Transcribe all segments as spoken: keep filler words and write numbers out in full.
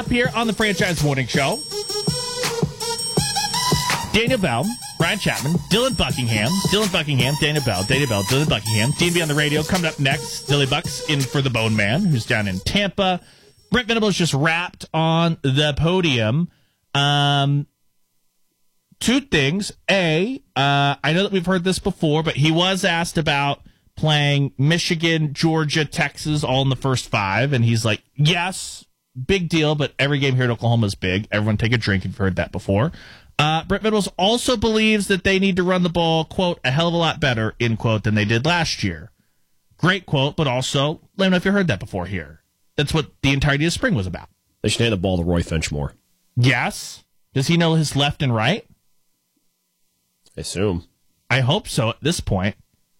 recap here on the Franchise Morning Show. Daniel Bell, Brian Chapman, Dylan Buckingham, Dylan Buckingham, Daniel Bell, Daniel Bell, Dylan Buckingham, D and B on the radio. Coming up next, Dilly Bucks in for the Bone Man, who's down in Tampa. Brent Venables just wrapped on the podium. Um, two things. A, uh, I know that we've heard this before, but he was asked about playing Michigan, Georgia, Texas, all in the first five. And he's like, yes, big deal, but every game here at Oklahoma is big. Everyone take a drink if you've heard that before. Uh, Brent Venables also believes that they need to run the ball, quote, a hell of a lot better, end quote, than they did last year. Great quote, but also, let me know if you heard that before here. That's what the entirety of spring was about. They should hand the ball to Roy Finch more. Yes. Does he know his left and right? I assume. I hope so at this point.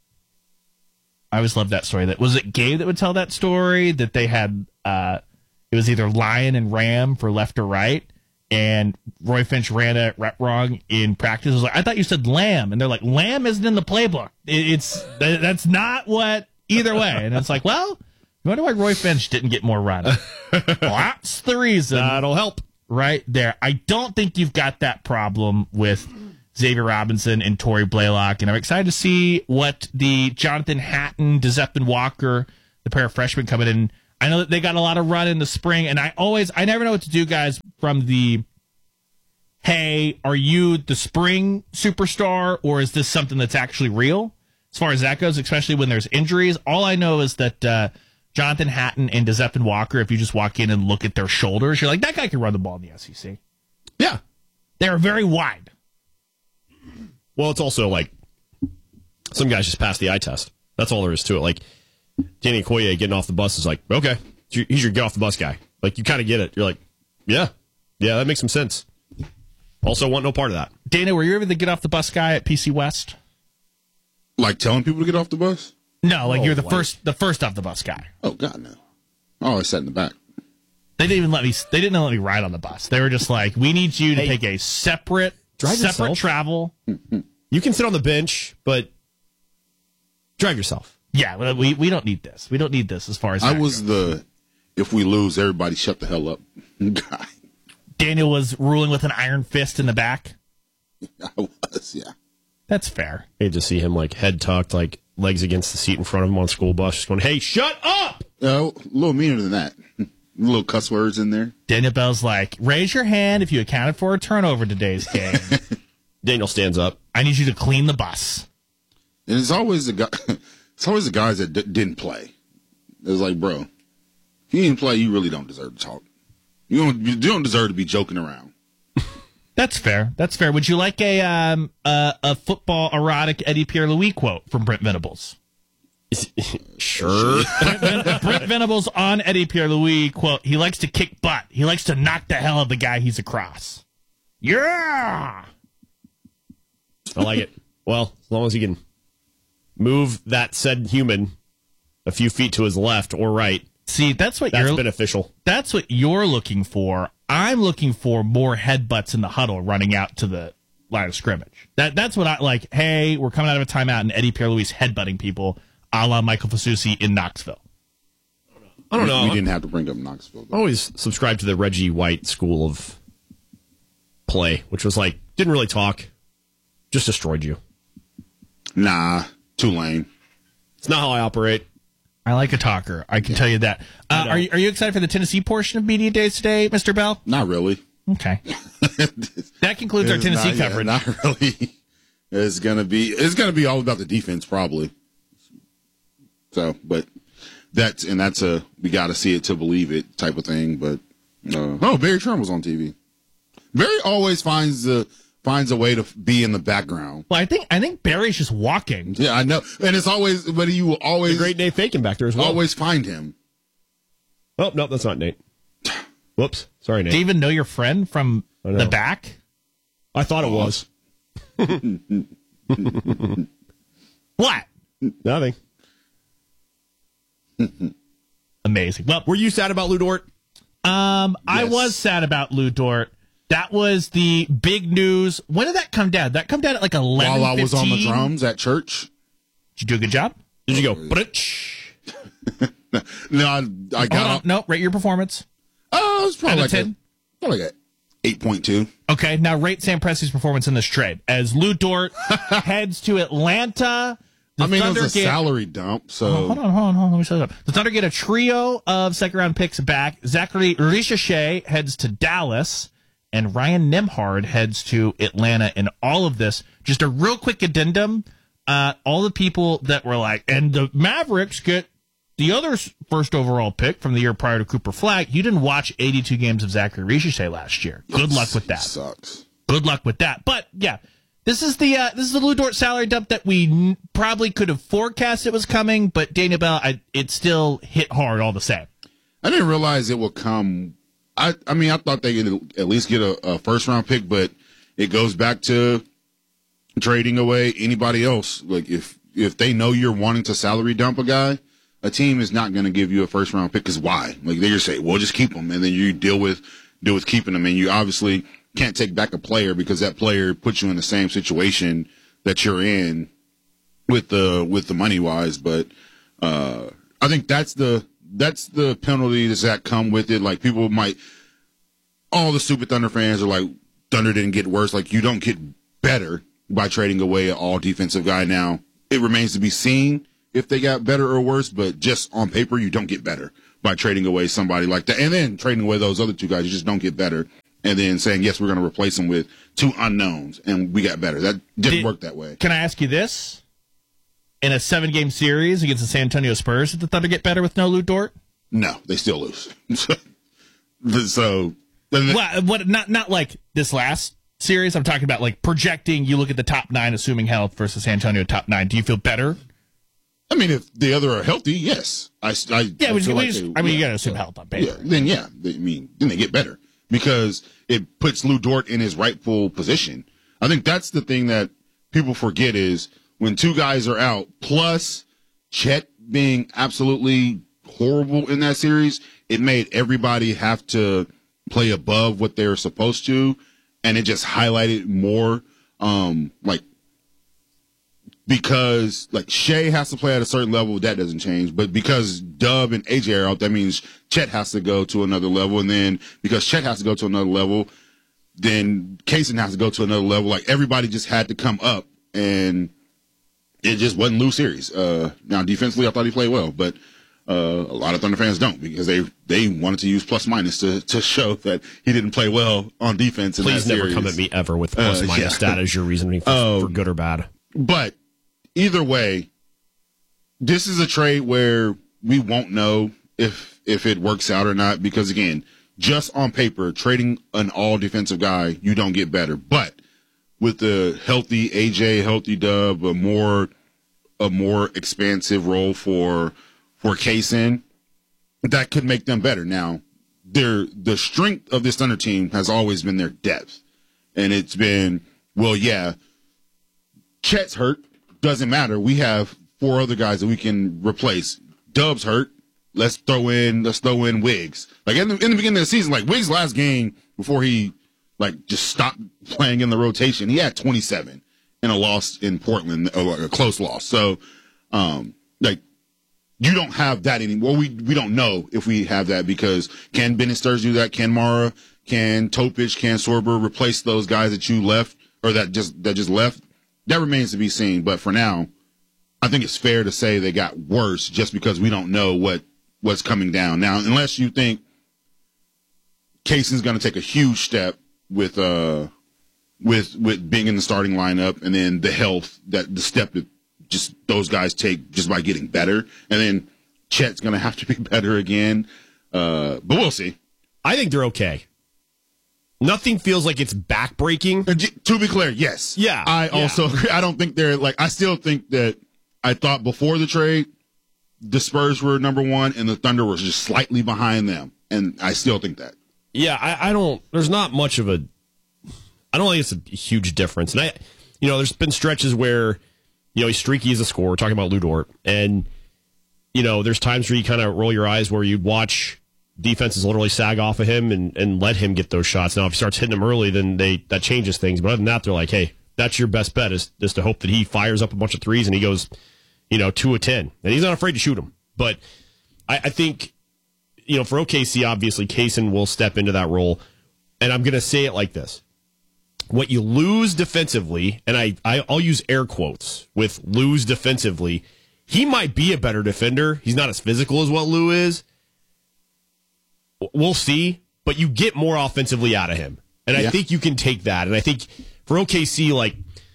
I always loved that story. That was it Gabe that would tell that story, that they had, uh, it was either Lion and Ram for left or right. And Roy Finch ran it wrong in practice. I was like, I thought you said lamb. And they're like, lamb isn't in the playbook. It's That's not what, either way. And it's like, well, you wonder why Roy Finch didn't get more run. Well, that's the reason. That'll help. Right there. I don't think you've got that problem with Xavier Robinson and Torrey Blaylock. And I'm excited to see what the Jonathan Hatton, DeZepin Walker, the pair of freshmen coming in. I know that they got a lot of run in the spring, and I always, I never know what to do, guys, from the, hey, are you the spring superstar, or is this something that's actually real? As far as that goes, especially when there's injuries, all I know is that uh, Jonathan Hatton and DeZepin Walker, if you just walk in and look at their shoulders, you're like, that guy can run the ball in the S E C. Yeah. They're very wide. Well, it's also like some guys just pass the eye test. That's all there is to it. Like, Danny Okoye getting off the bus is like, okay, he's your get off the bus guy. Like, you kind of get it. You're like, yeah, yeah, that makes some sense. Also, want no part of that. Dana, were you ever the get off the bus guy at P C West? Like telling people to get off the bus? No, like oh, you're the like, first, the first off the bus guy. Oh God, no! I always sat in the back. They didn't even let me. They didn't let me ride on the bus. They were just like, we need you to hey, take a separate, drive separate yourself. travel. You can sit on the bench, but drive yourself. Yeah, we we don't need this. We don't need this as far as I was goes. the if we lose, everybody shut the hell up guy. Daniel was ruling with an iron fist in the back. I was, yeah. That's fair. I hate to see him like head tucked, like legs against the seat in front of him on school bus, just going, "Hey, shut up!" Uh, a little meaner than that. Little cuss words in there. Daniel Bell's like, raise your hand if you accounted for a turnover today's game. Daniel stands up. I need you to clean the bus. And it's always the guy. It's always the guys that d- didn't play. It's like, bro, if you didn't play, you really don't deserve to talk. You don't. You don't deserve to be joking around. That's fair. That's fair. Would you like a um a, a football erotic Eddie Pierre-Louis quote from Brent Venables? Sure. Brent, Brent Venables on Eddie Pierre-Louis, quote, he likes to kick butt. He likes to knock the hell out of the guy he's across. Yeah! I like it. Well, as long as he can move that said human a few feet to his left or right. See, that's what that's you're beneficial. That's what you're looking for. I'm looking for more headbutts in the huddle running out to the line of scrimmage. That That's what I like. Hey, we're coming out of a timeout and Eddie Pierre-Louis headbutting people a la Michael Fasusi in Knoxville. I don't know. We didn't have to bring up Knoxville. I always subscribed to the Reggie White school of play, which was like, didn't really talk, just destroyed you. Nah, too lame. It's not how I operate. I like a talker. I can yeah. tell you that. Uh, are you Are you excited for the Tennessee portion of Media Days today, Mister Bell? Not really. Okay. That concludes our Tennessee not, coverage. Yeah, not really. It's gonna be. It's gonna be all about the defense, probably. So, but that's and that's a we got to see it to believe it type of thing. But uh, oh, Barry Trump was on T V. Barry always finds the. Finds a way to be in the background. Well, I think I think Barry's just walking. Yeah, I know, and it's always, but you will always a great Dave Faken back there as well. Always find him. Oh no, that's not Nate. Whoops, sorry, Nate. Do you even know your friend from the back? I thought it was. What? Nothing. Amazing. Well, were you sad about Lou Dort? Um, yes. I was sad about Lou Dort. That was the big news. When did that come down? That come down at like eleven. While I was on the drums at church. Did you do a good job? Did you go? no, I, I got Hold on. No, rate your performance. Uh, Uh, it's probably Out like of a, ten? probably like a eight point two. Okay, now rate Sam Presti's performance in this trade as Lou Dort heads to Atlanta. The I mean, Thunder it was a get, salary dump, so. Oh, hold on, hold on, hold on. Let me set it up. The Thunder get a trio of second round picks back. Zachary Ricochet heads to Dallas, and Ryan Nembhard heads to Atlanta. And all of this, just a real quick addendum. Uh, all the people that were like, and the Mavericks get the other first overall pick from the year prior to Cooper Flagg. You didn't watch eighty-two games of Zachary Ricochet last year. Good luck with that. Sucks. Good luck with that. But yeah, this is the uh, this is the Lou Dort salary dump that we n- probably could have forecast it was coming, but Daniel Bell, I, it still hit hard all the same. I didn't realize it would come. I I mean, I thought they could at least get a, a first round pick, but it goes back to trading away anybody else. Like if if they know you're wanting to salary dump a guy, a team is not going to give you a first round pick. Because why? Like they just say, well, just keep him, and then you deal with deal with keeping him, and you obviously can't take back a player because that player puts you in the same situation that you're in with the with the money wise. But uh, I think that's the that's the penalty does that come with it. Like people might, all the stupid Thunder fans are like, Thunder didn't get worse. Like you don't get better by trading away an all defensive guy. Now it remains to be seen if they got better or worse, but just on paper, you don't get better by trading away somebody like that. And then trading away those other two guys, you just don't get better. And then saying, yes, we're going to replace them with two unknowns, and we got better. That didn't Did, work that way. Can I ask you this? In a seven-game series against the San Antonio Spurs, did the Thunder get better with no Lou Dort? No, they still lose. so, well, what? Not not like this last series. I'm talking about like projecting. You look at the top nine, assuming health versus San Antonio top nine. Do you feel better? I mean, if the other are healthy, yes. I, I, yeah, I, we, feel we like just, they, I mean, yeah, you got to assume so, health on paper. Yeah, then yeah, they, I mean, then they get better because it puts Lou Dort in his rightful position. I think that's the thing that people forget is when two guys are out, plus Chet being absolutely horrible in that series, it made everybody have to play above what they're supposed to, and it just highlighted more, um, like, because like Shea has to play at a certain level, that doesn't change. But because Dub and A J are out, that means Chet has to go to another level. And then because Chet has to go to another level, then Kaysen has to go to another level. Like everybody just had to come up, and it just wasn't Lou's series. Uh, now defensively, I thought he played well, but uh, a lot of Thunder fans don't because they they wanted to use plus minus to to show that he didn't play well on defense. In Please that never series. come at me ever with plus Uh, minus yeah. stat as your reasoning for, Um, for good or bad. But either way, this is a trade where we won't know if if it works out or not because again, just on paper, trading an all defensive guy, you don't get better. But with the healthy A J, healthy Dub, a more a more expansive role for for Kaysen, that could make them better. Now, their the strength of this Thunder team has always been their depth, and it's been well, yeah, Chet's hurt. Doesn't matter. We have four other guys that we can replace. Dub's hurt. Let's throw in. Let's throw in Wiggs. Like in the, in the beginning of the season, like Wiggs' last game before he like just stopped playing in the rotation, he had twenty-seven in a loss in Portland, a, a close loss. So, um, like you don't have that anymore. We we don't know if we have that because can Bennett Sturz do that? Can Mara? Can Topic? Can Sorber replace those guys that you left or that just that just left? That remains to be seen, but for now, I think it's fair to say they got worse just because we don't know what, what's coming down. Now, unless you think Kaysen's going to take a huge step with uh with with being in the starting lineup, and then the health that the step that just those guys take just by getting better, and then Chet's going to have to be better again. Uh, but we'll see. I think they're okay. Nothing feels like it's backbreaking. Uh, j- To be clear, yes. Yeah, I yeah. also agree. I don't think they're like, I still think that I thought before the trade, the Spurs were number one and the Thunder was just slightly behind them. And I still think that. Yeah, I, I don't. There's not much of a. I don't think it's a huge difference. And I, you know, there's been stretches where, you know, he's streaky as a scorer. Talking about Lou Dort, and you know, there's times where you kind of roll your eyes where you'd watch defenses literally sag off of him and, and let him get those shots. Now, if he starts hitting them early, then they that changes things. But other than that, they're like, hey, that's your best bet is, is to hope that he fires up a bunch of threes and he goes, you know, two of ten. And he's not afraid to shoot them. But I, I think, you know, for O K C, obviously, Kaysen will step into that role. And I'm going to say it like this. What you lose defensively, and I, I, I'll use air quotes with lose defensively, he might be a better defender. He's not as physical as what Lou is. We'll see. But you get more offensively out of him. And I yeah. think you can take that. And I think for O K C, like,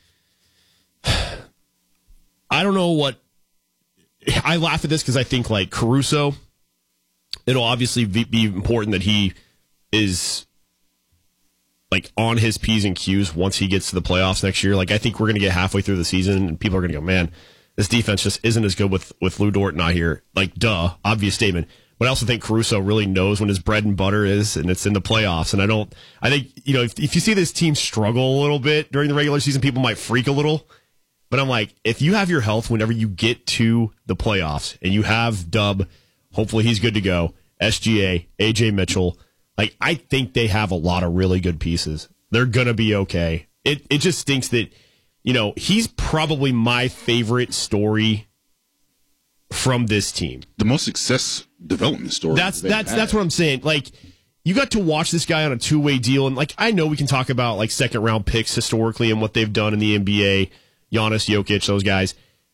I don't know what, I laugh at this because I think, like, Caruso, it'll obviously be important that he is, like, on his P's and Q's once he gets to the playoffs next year. Like, I think we're going to get halfway through the season and people are going to go, man, this defense just isn't as good with, with Lou Dort not here. Like, duh, obvious statement. But I also think Caruso really knows when his bread and butter is, and it's in the playoffs. And I don't, I think, you know, if, if you see this team struggle a little bit during the regular season, people might freak a little. But I'm like, if you have your health whenever you get to the playoffs and you have Dub, hopefully he's good to go, S G A, A J Mitchell, like, I think they have a lot of really good pieces. They're going to be okay. It it just stinks that, you know, he's probably my favorite story from this team. The most success development story. That's that's had. that's what I'm saying. Like, you got to watch this guy on a two-way deal, and like, I know we can talk about like second round picks historically and what they've done in the N B A. Giannis, Jokic, those guys.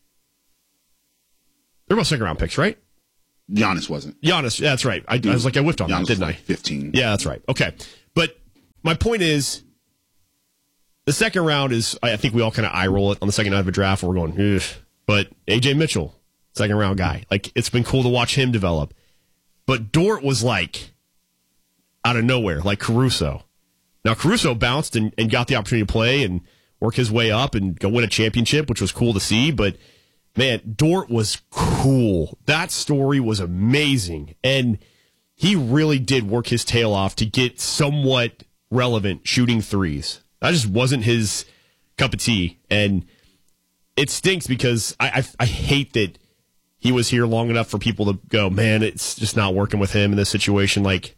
They're both second round picks, right? Giannis wasn't. Giannis, that's right. I, I was like, I whiffed on Giannis that, didn't like I? fifteen. Yeah, that's right. Okay. But my point is, the second round is, I think we all kind of eye roll it on the second night of a draft where we're going, ugh. But A J Mitchell, second round guy. Like, it's been cool to watch him develop. But Dort was like, out of nowhere, like Caruso. Now, Caruso bounced and, and got the opportunity to play and work his way up and go win a championship, which was cool to see. But, man, Dort was cool. That story was amazing. And he really did work his tail off to get somewhat relevant shooting threes. That just wasn't his cup of tea. And it stinks because I, I, I hate that he was here long enough for people to go, man, it's just not working with him in this situation. Like,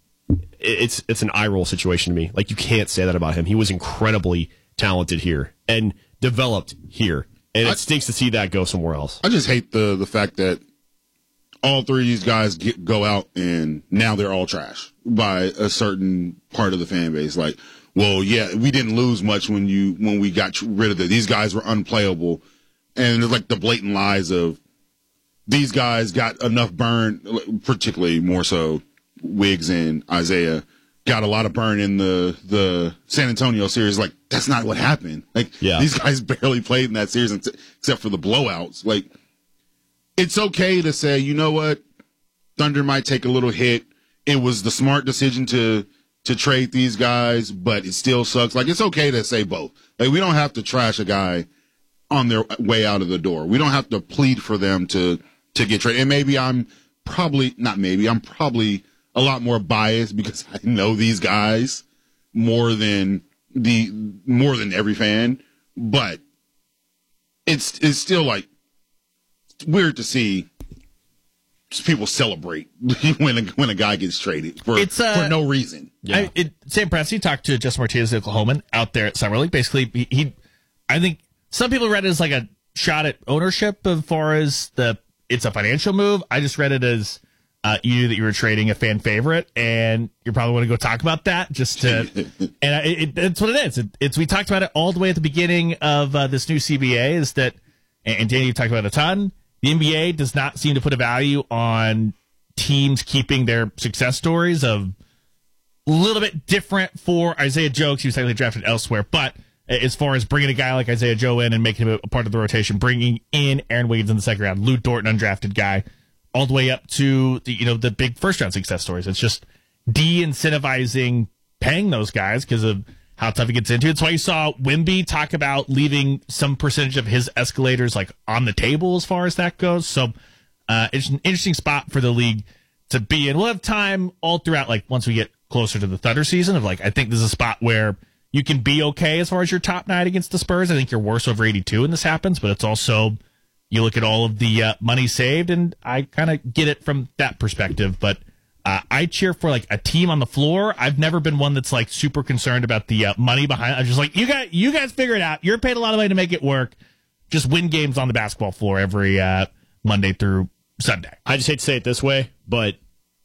it's it's an eye roll situation to me. Like, you can't say that about him. He was incredibly talented here and developed here. And it I, stinks to see that go somewhere else. I just hate the the fact that all three of these guys get, go out and now they're all trash by a certain part of the fan base. Like, well, yeah, we didn't lose much when you when we got rid of it. These guys were unplayable. And it's like the blatant lies of these guys got enough burn, particularly more so Wiggs and Isaiah, got a lot of burn in the, the San Antonio series. Like, that's not what happened. Like, yeah. These guys barely played in that series except for the blowouts. Like, it's okay to say, you know what, Thunder might take a little hit. It was the smart decision to to trade these guys, but it still sucks. Like, it's okay to say both. Like, we don't have to trash a guy on their way out of the door. We don't have to plead for them to to get traded. And maybe I'm probably, not maybe, I'm probably a lot more biased because I know these guys more than the more than every fan, but it's it's still like weird to see people celebrate when a, when a guy gets traded for it's, uh, for no reason. Yeah. I, it, Sam Presti talked to Justin Martinez of Oklahoma out there at Summer League. Basically, he, he, I think some people read it as like a shot at ownership as far as the it's a financial move. I just read it as uh, you knew that you were trading a fan favorite, and you probably want to go talk about that just to. and I, it, it's what it is. It, it's we talked about it all the way at the beginning of uh, this new C B A. Is that and, and Danny, you talked about it a ton. The N B A does not seem to put a value on teams keeping their success stories of a little bit different for Isaiah Joe because he was technically drafted elsewhere. But as far as bringing a guy like Isaiah Joe in and making him a part of the rotation, bringing in Aaron Wiggins in the second round, Lou Dort, an undrafted guy, all the way up to the, you know, the big first round success stories. It's just de-incentivizing paying those guys because of how tough it gets into. It's why you saw Wemby talk about leaving some percentage of his escalators like on the table as far as that goes. So uh, it's an interesting spot for the league to be in. We'll have time all throughout, like once we get closer to the Thunder season of like, I think this is a spot where you can be okay as far as your top nine against the Spurs. I think you're worse over eighty-two when this happens, but it's also, you look at all of the uh, money saved, and I kind of get it from that perspective. But uh, I cheer for like a team on the floor. I've never been one that's like super concerned about the uh, money behind. I'm just like, you guys, you guys figure it out. You're paid a lot of money to make it work. Just win games on the basketball floor every uh, Monday through Sunday. I just hate to say it this way, but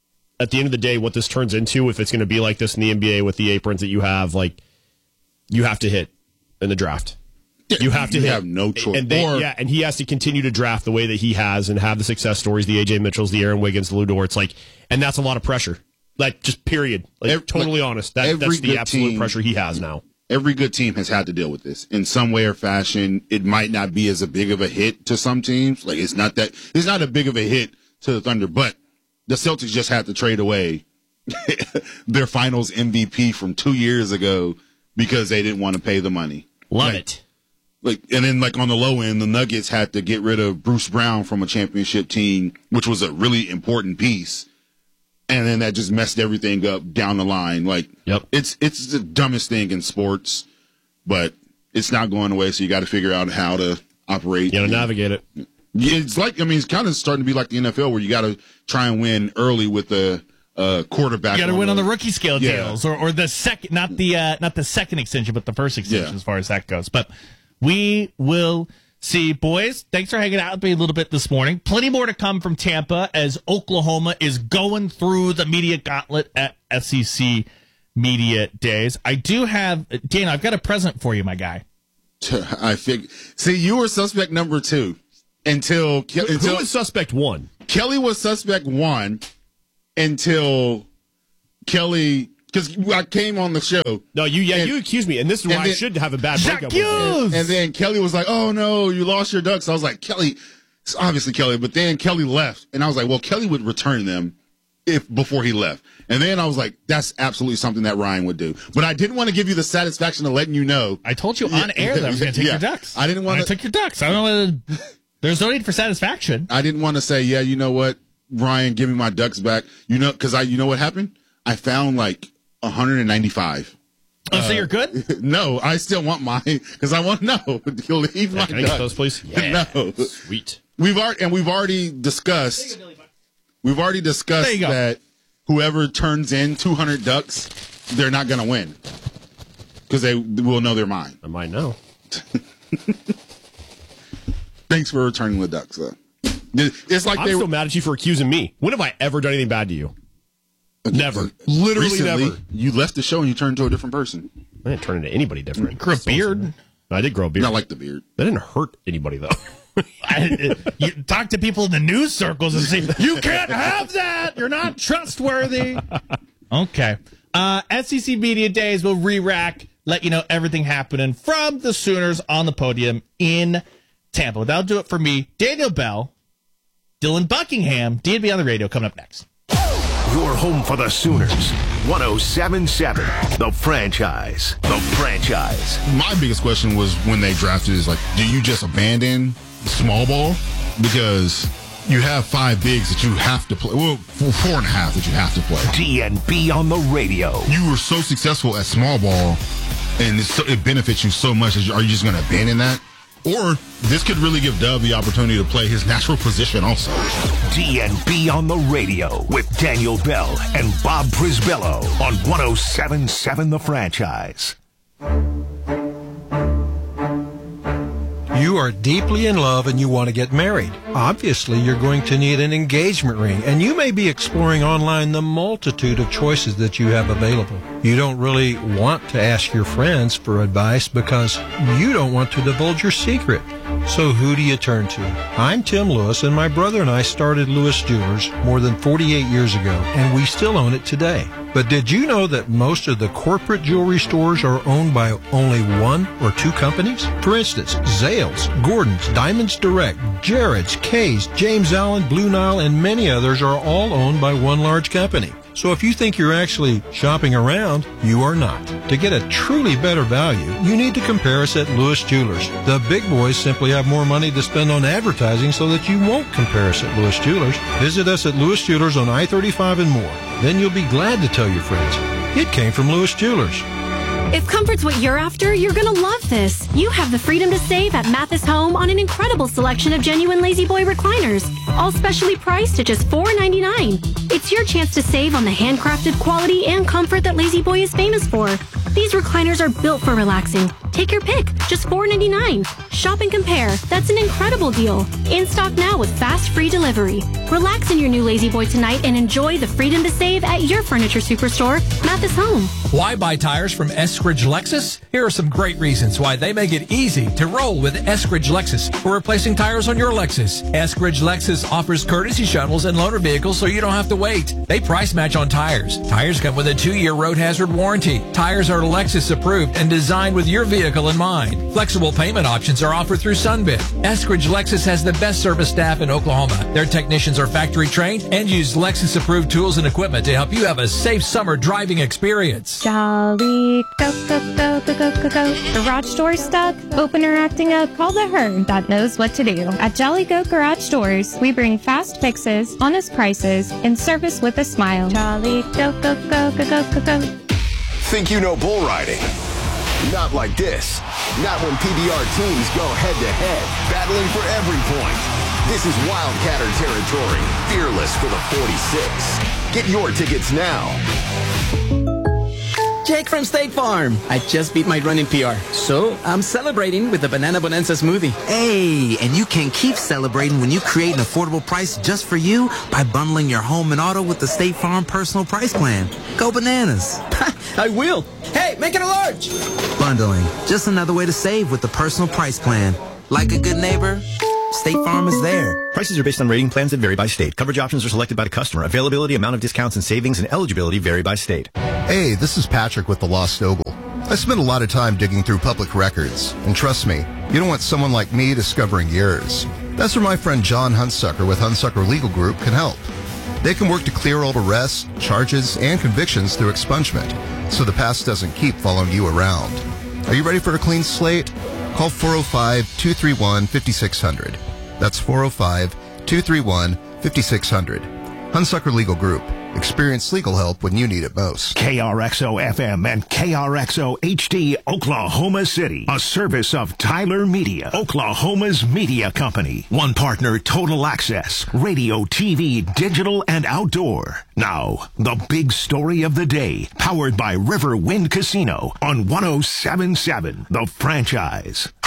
at the end of the day, what this turns into, if it's going to be like this in the N B A with the aprons that you have, like, you have to hit in the draft. You have to you hit. have no choice. And they, or, yeah, and he has to continue to draft the way that he has and have the success stories, the A J Mitchells, the Aaron Wiggins, the Lou Dort's, like, and that's a lot of pressure. Like, just period. Like, every, totally like, honest. That, that's the absolute team, pressure he has now. Every good team has had to deal with this in some way or fashion. It might not be as a big of a hit to some teams. Like, it's not that, it's not a big of a hit to the Thunder, but the Celtics just had to trade away their finals M V P from two years ago because they didn't want to pay the money. Love like, it. Like, and then like on the low end, the Nuggets had to get rid of Bruce Brown from a championship team, which was a really important piece. And then that just messed everything up down the line. Like, yep. it's, it's the dumbest thing in sports, but it's not going away. So you got to figure out how to operate. You got to navigate it. It's like, I mean, it's kind of starting to be like the N F L where you got to try and win early with the uh, quarterback. You got to win the, on the rookie scale yeah. deals, or, or the second, not the uh, not the second extension, but the first extension Yeah. as far as that goes. But we will see, boys. Thanks for hanging out with me a little bit this morning. Plenty more to come from Tampa as Oklahoma is going through the media gauntlet at S E C Media Days. I do have, Dana, I've got a present for you, my guy. I fig- See, you were suspect number two until, Who, until who was suspect one? Kelly was suspect one until Kelly, because I came on the show. No, you yeah, and, you accused me, and this is why then, I should have a bad breakup with you. And, and then Kelly was like, "Oh no, you lost your ducks." I was like, "Kelly, it's obviously Kelly," but then Kelly left, and I was like, "Well, Kelly would return them if before he left." And then I was like, "That's absolutely something that Ryan would do." But I didn't want to give you the satisfaction of letting you know. I told you on air that I was going to take yeah. your ducks. I didn't want to. I took your ducks. I don't know whether there's no need for satisfaction. I didn't want to say, "Yeah, you know what, Ryan, give me my ducks back." You know, because I, you know what happened? I found like one hundred ninety-five. Oh, so you're good? No, I still want mine because I want to know. You'll leave Yeah, my can I get ducks. those, please? Yeah. No, sweet. We've already and we've already discussed. We've already discussed that whoever turns in two hundred ducks, they're not going to win because they will know they're mine. I might know. Thanks for returning the ducks, though. It's like I'm they still were, mad at you for accusing me. When have I ever done anything bad to you? Never. Literally recently, never. You left the show and you turned into a different person. I didn't turn into anybody different. Grew a beard. I did grow a beard. Not like the beard. That didn't hurt anybody, though. I, you talk to people in the news circles and say, you can't have that. You're not trustworthy. Okay. Uh, S E C Media Days will re-rack, let you know everything happening from the Sooners on the podium in Tampa. That'll do it for me. Daniel Bell, Dylan Buckingham, D and B on the radio coming up next. Your home for the Sooners. one oh seven point seven. The Franchise. The Franchise. My biggest question was when they drafted is like, do you just abandon small ball? Because you have five bigs that you have to play. Well, four and a half that you have to play. D and B on the radio. You were so successful at small ball, and it's so, it benefits you so much. Are you just going to abandon that? Or this could really give Dub the opportunity to play his natural position also. D and B on the radio with Daniel Bell and Bob Prisbello on one oh seven point seven The Franchise. You are deeply in love and you want to get married. Obviously, you're going to need an engagement ring, and you may be exploring online the multitude of choices that you have available. You don't really want to ask your friends for advice because you don't want to divulge your secret. So who do you turn to? I'm Tim Lewis, and my brother and I started Lewis Jewelers more than forty-eight years ago, and we still own it today. But did you know that most of the corporate jewelry stores are owned by only one or two companies? For instance, Zales, Gordon's, Diamonds Direct, Jared's, Kay's, James Allen, Blue Nile, and many others are all owned by one large company. So if you think you're actually shopping around, you are not. To get a truly better value, you need to compare us at Lewis Jewelers. The big boys simply have more money to spend on advertising so that you won't compare us at Lewis Jewelers. Visit us at Lewis Jewelers on I thirty-five and more. Then you'll be glad to tell your friends. It came from Lewis Jewelers. If comfort's what you're after, you're gonna love this. You have the freedom to save at Mathis Home on an incredible selection of genuine Lazy Boy recliners, all specially priced at just four ninety-nine. It's your chance to save on the handcrafted quality and comfort that Lazy Boy is famous for. These recliners are built for relaxing, Take your pick, just four ninety-nine. Shop and compare. That's an incredible deal. In stock now with fast free delivery. Relax in your new Lazy Boy tonight and enjoy the freedom to save at your furniture superstore, Mathis Home. Why buy tires from Eskridge Lexus? Here are some great reasons why they make it easy to roll with Eskridge Lexus for replacing tires on your Lexus. Eskridge Lexus offers courtesy shuttles and loaner vehicles so you don't have to wait. They price match on tires. Tires come with a two-year road hazard warranty. Tires are Lexus approved and designed with your vehicle in mind. Flexible payment options are offered through Sunbit. Eskridge Lexus has the best service staff in Oklahoma. Their technicians are factory trained and use Lexus approved tools and equipment to help you have a safe summer driving experience. Jolly, go, go, go, go, go, go, go. Garage door stuck? Open or acting up? Call the herd that knows what to do. At Jolly Go Garage Doors, we bring fast fixes, honest prices, and service with a smile. Jolly, go, go, go, go, go, go, go. Think you know bull riding? Not like this. Not when P B R teams go head-to-head, battling for every point. This is Wildcatter territory, fearless for the forty-six. Get your tickets now. Jake from State Farm. I just beat my running P R, so I'm celebrating with the Banana Bonanza smoothie. Hey, and you can keep celebrating when you create an affordable price just for you by bundling your home and auto with the State Farm Personal Price Plan. Go bananas. I will. Hey, make it a large. Bundling, just another way to save with the Personal Price Plan. Like a good neighbor, State Farm is there. Prices are based on rating plans that vary by state. Coverage options are selected by the customer. Availability, amount of discounts and savings, and eligibility vary by state. Hey, this is Patrick with the Lost Ogle. I spent a lot of time digging through public records, and trust me, you don't want someone like me discovering yours. That's where my friend John Hunsucker with Hunsucker Legal Group can help. They can work to clear old arrests, charges, and convictions through expungement, so the past doesn't keep following you around. Are you ready for a clean slate? Call four oh five, two three one, five six zero zero. That's four oh five, two three one, five six zero zero. Hunsucker Legal Group. Experience legal help when you need it most. K R X O F M and K R X O H D, Oklahoma City. A service of Tyler Media, Oklahoma's media company. One partner, Total Access. Radio, T V, digital, and outdoor. Now, the big story of the day. Powered by River Wind Casino on one oh seven point seven The Franchise.